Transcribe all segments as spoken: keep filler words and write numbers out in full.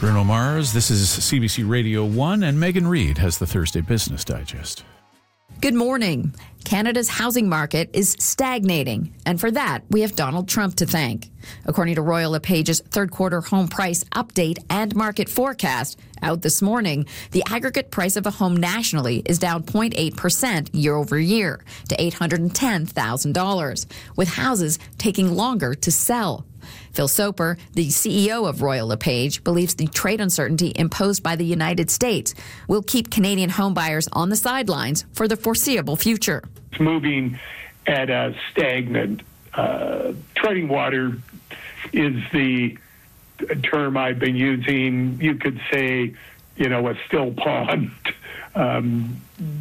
Bruno Mars, this is C B C Radio one, and Megan Reid has the Thursday Business Digest. Good morning. Canada's housing market is stagnating, and for that, we have Donald Trump to thank. According to Royal LePage's third quarter home price update and market forecast out this morning, the aggregate price of a home nationally is down zero point eight percent year over year to eight hundred ten thousand dollars, with houses taking longer to sell. Phil Soper, the C E O of Royal LePage, believes the trade uncertainty imposed by the United States will keep Canadian homebuyers on the sidelines for the foreseeable future. It's moving at a stagnant. Uh, treading water is the term I've been using. You could say, you know, a still pond, um,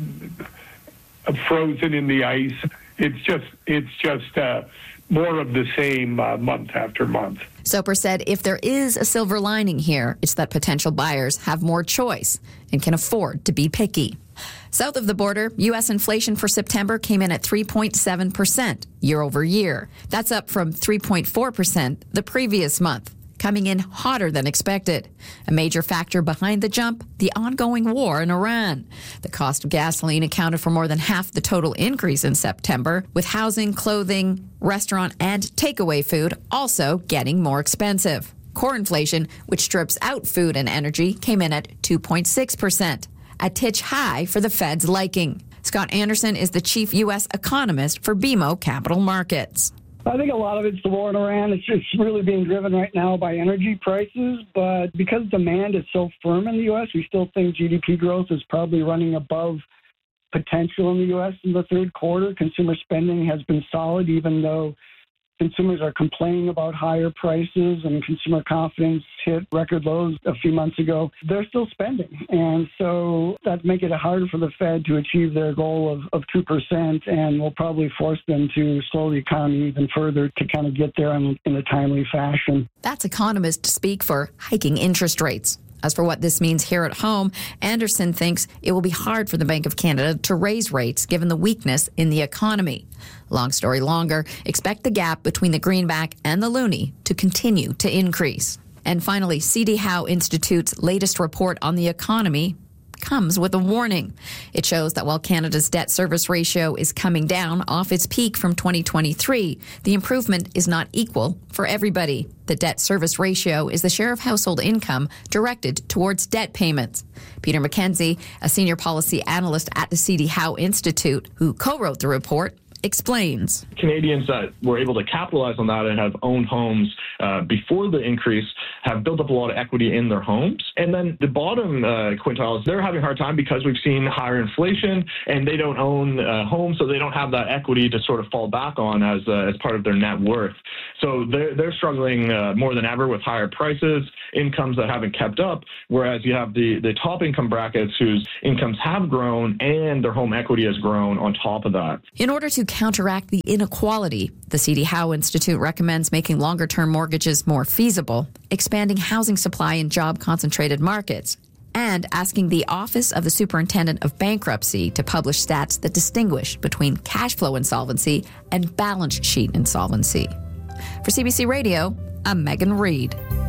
frozen in the ice. It's just, it's just uh, more of the same uh, month after month. Soper said if there is a silver lining here, it's that potential buyers have more choice and can afford to be picky. South of the border, U S inflation for September came in at three point seven percent year over year. That's up from three point four percent the previous month, coming in hotter than expected. A major factor behind the jump, the ongoing war in Iran. The cost of gasoline accounted for more than half the total increase in September, with housing, clothing, restaurant, and takeaway food also getting more expensive. Core inflation, which strips out food and energy, came in at two point six percent, a titch high for the Fed's liking. Scott Anderson is the chief U S economist for B M O Capital Markets. I think a lot of it's the war in Iran. It's just really being driven right now by energy prices. But because demand is so firm in the U S, we still think G D P growth is probably running above potential in the U S in the third quarter. Consumer spending has been solid, even though consumers are complaining about higher prices and consumer confidence hit record lows a few months ago. They're still spending. And so that makes it harder for the Fed to achieve their goal of, of two percent and will probably force them to slow the economy even further to kind of get there in, in a timely fashion. That's economists speak for hiking interest rates. As for what this means here at home, Anderson thinks it will be hard for the Bank of Canada to raise rates given the weakness in the economy. Long story longer, expect the gap between the greenback and the loonie to continue to increase. And finally, C D Howe Institute's latest report on the economy comes with a warning. It shows that while Canada's debt service ratio is coming down off its peak from twenty twenty-three, the improvement is not equal for everybody. The debt service ratio is the share of household income directed towards debt payments. Peter McKenzie, a senior policy analyst at the C D Howe Institute, who co-wrote the report, explains. Canadians that were able to capitalize on that and have owned homes uh, before the increase have built up a lot of equity in their homes. And then the bottom uh, quintiles, they're having a hard time because we've seen higher inflation and they don't own uh, homes, so they don't have that equity to sort of fall back on as uh, as part of their net worth. So they're, they're struggling uh, more than ever with higher prices, incomes that haven't kept up, whereas you have the, the top income brackets whose incomes have grown and their home equity has grown on top of that. In order to counteract the inequality, the C D Howe Institute recommends making longer-term mortgages more feasible, expanding housing supply in job-concentrated markets, and asking the Office of the Superintendent of Bankruptcy to publish stats that distinguish between cash flow insolvency and balance sheet insolvency. For C B C Radio, I'm Megan Reid.